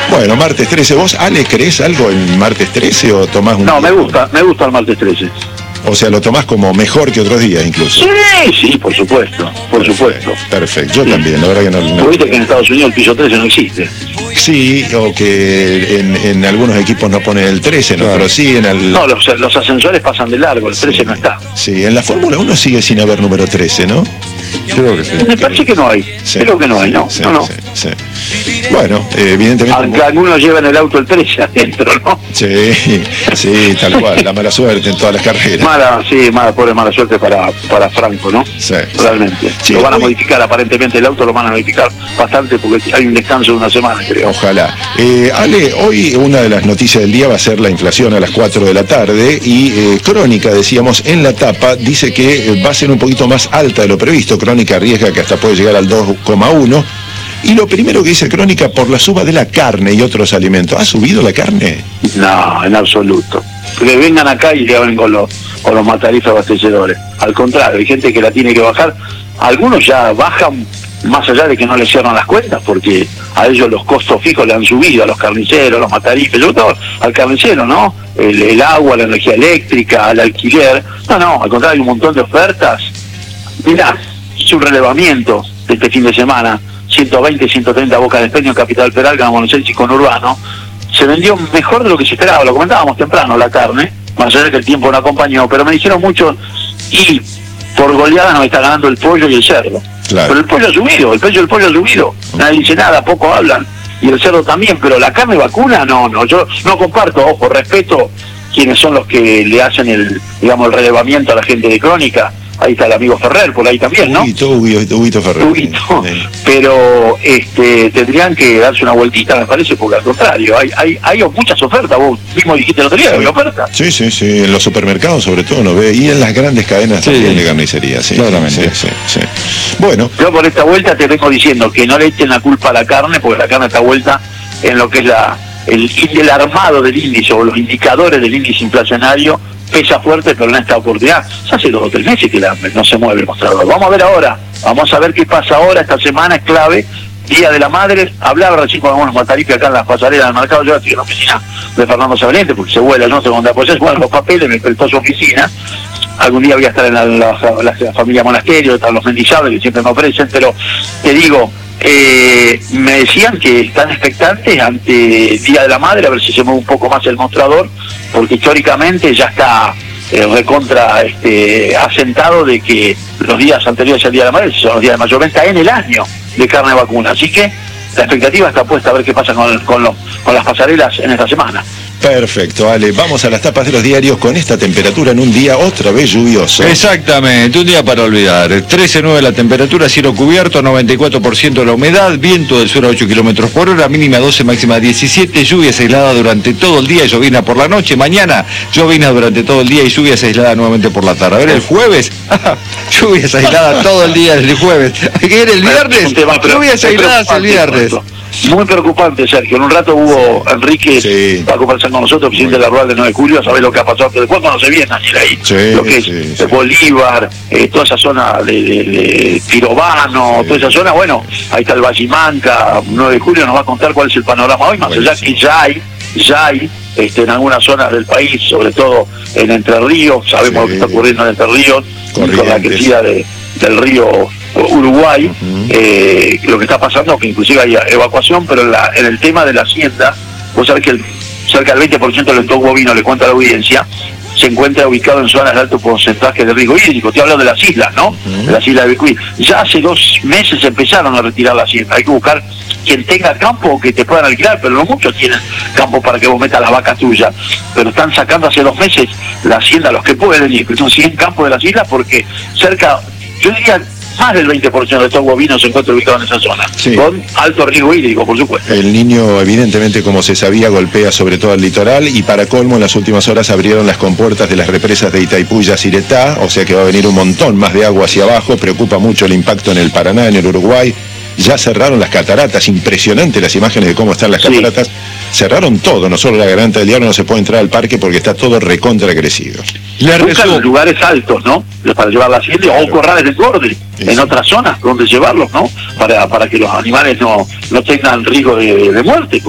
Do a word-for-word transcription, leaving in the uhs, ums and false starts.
Bueno, martes trece. ¿Vos, Ale, creés algo en martes trece o tomás un... No, me gusta, me gusta el martes trece. O sea, lo tomás como mejor que otros días incluso. Sí, sí, por supuesto, por supuesto. Perfecto, yo sí. También, la verdad que no... no... Viste que en Estados Unidos el piso trece no existe. Sí, o que en, en algunos equipos no ponen el trece, ¿no? Claro. Pero sí en el... No, los, los ascensores pasan de largo, el trece sí. No está. Sí, en la Fórmula uno sigue sin haber número trece, ¿no? Creo que sí. Me parece que no hay. Sí. Creo que no hay, ¿no? Sí, no, no. Sí, sí. Bueno, eh, evidentemente... Aunque algunos llevan el auto el trece adentro, ¿no? Sí, sí, tal cual. La mala suerte en todas las carreras. Mala, sí, mala, pobre mala suerte para, para Franco, ¿no? Sí. Realmente. Sí, lo van hoy... a modificar, aparentemente el auto lo van a modificar bastante porque hay un descanso de una semana, creo. Ojalá. Eh, Ale, hoy una de las noticias del día va a ser la inflación a las cuatro de la tarde y eh, Crónica, decíamos, en la tapa dice que eh, va a ser un poquito más alta de lo previsto. Crónica arriesga que hasta puede llegar al dos coma uno. Y lo primero que dice Crónica, por la suba de la carne y otros alimentos. ¿Ha subido la carne? No, en absoluto. Que vengan acá y le hablen con los, con los matarifas abastecedores. Al contrario, hay gente que la tiene que bajar. Algunos ya bajan más allá de que no les cierran las cuentas, porque a ellos los costos fijos le han subido, a los carniceros, los matarifes, sobre todo al carnicero, ¿no? El, el agua, la energía eléctrica, el alquiler. No, no, al contrario, hay un montón de ofertas. Mirá, hice un relevamiento de este fin de semana. ciento veinte, ciento treinta bocas de espeño en Capital Federal, Gran Buenos Aires y conurbano. Se vendió mejor de lo que se esperaba, lo comentábamos temprano, la carne, más allá de que el tiempo no acompañó, pero me dijeron mucho, y por goleada nos está ganando el pollo y el cerdo. Claro. Pero el pollo ha subido, el precio del pollo ha subido, nadie dice nada, poco hablan, y el cerdo también, pero la carne vacuna, no, no, yo no comparto, ojo, respeto quienes son los que le hacen el, digamos, el relevamiento a la gente de Crónica. Ahí está el amigo Ferrer, por ahí también, ¿no? Huguito, Huguito Ferrer. Huguito. Sí. Pero este, tendrían que darse una vueltita, me parece, porque al contrario, hay, hay, hay muchas ofertas. Vos mismo dijiste el otro día, sí. Hay ofertas. Sí, sí, sí, en los supermercados sobre todo, ¿no ve? Y en las grandes cadenas sí. También de carnicería, sí. Claramente. Sí, sí, sí. Bueno. Yo por esta vuelta te vengo diciendo que no le echen la culpa a la carne, porque la carne está vuelta en lo que es la el, el armado del índice, o los indicadores del índice inflacionario, pesa fuerte, pero en esta oportunidad, ya hace dos o tres meses que la, no se mueve el mostrador. Vamos a ver ahora, vamos a ver qué pasa ahora, esta semana es clave, Día de la Madre. Hablaba recién con algunos matarifes acá en las pasarelas del mercado, yo estoy en la oficina de Fernando Sabriente, porque se vuela, no sé dónde apoyar, bueno, los papeles, me prestó su oficina. Algún día voy a estar en la, la, la, la familia Monasterio, están los mendizables que siempre me ofrecen, pero te digo, eh, me decían que están expectantes ante Día de la Madre, a ver si se mueve un poco más el mostrador, porque históricamente ya está eh, recontra este, asentado de que los días anteriores al Día de la Madre son los días de mayor venta en el año de carne vacuna, así que la expectativa está puesta a ver qué pasa con, con, los, con las pasarelas en esta semana. Perfecto, Ale. Vamos a las tapas de los diarios con esta temperatura en un día otra vez lluvioso. Exactamente, un día para olvidar. trece nueve la temperatura, cielo cubierto, noventa y cuatro por ciento la humedad, viento del sur a ocho kilómetros por hora, mínima doce, máxima diecisiete, lluvias aisladas durante todo el día y llovina por la noche. Mañana, llovina durante todo el día y lluvias aisladas nuevamente por la tarde. A ver, el jueves, lluvias aisladas todo el día el jueves. ¿Qué era el viernes? Lluvias aisladas el viernes. Muy preocupante, Sergio. En un rato hubo Enrique, sí. Va a conversar con nosotros, presidente de la Rural de nueve de julio, a saber lo que ha pasado. Pero después conoce bien Daniel ahí, sí, lo que es sí, sí. Bolívar, eh, toda esa zona de, de, de Pirobano, sí. Toda esa zona, bueno, ahí está el Vallimanca, nueve de julio nos va a contar cuál es el panorama hoy, más allá que ya hay, ya hay este, en algunas zonas del país, sobre todo en Entre Ríos, sabemos sí. Lo que está ocurriendo en Entre Ríos, con la crecida de, del río Uruguay, uh-huh. eh, lo que está pasando, que inclusive hay evacuación, pero en, la, en el tema de la hacienda, vos sabés que el, cerca del veinte por ciento del stock bovino, le cuento a la audiencia, se encuentra ubicado en zonas de alto porcentaje de riesgo hídrico. Te hablo de las islas, ¿no? Uh-huh. De las islas de Becuy. Ya hace dos meses empezaron a retirar la hacienda. Hay que buscar quien tenga campo que te puedan alquilar, pero no muchos tienen campo para que vos metas las vacas tuyas. Pero están sacando hace dos meses la hacienda, los que pueden, y son cien campos de las islas, porque cerca, yo diría, más del veinte por ciento de estos bovinos se encuentra ubicado en esa zona, sí. Con alto riesgo hídrico, por supuesto. El Niño, evidentemente, como se sabía, golpea sobre todo el litoral, y para colmo, en las últimas horas abrieron las compuertas de las represas de Itaipú y Yacyretá, o sea que va a venir un montón más de agua hacia abajo. Preocupa mucho el impacto en el Paraná, en el Uruguay. Ya cerraron las cataratas, impresionante las imágenes de cómo están las cataratas. Sí. Cerraron todo, no solo la Garganta del Diablo, no se puede entrar al parque porque está todo recontra crecido. Buscan los lugares altos, ¿no? Para llevar la hacienda, claro. O corrales de engorde, sí, en sí. Otras zonas donde llevarlos, ¿no? Para, para que los animales no, no tengan riesgo de, de muerte.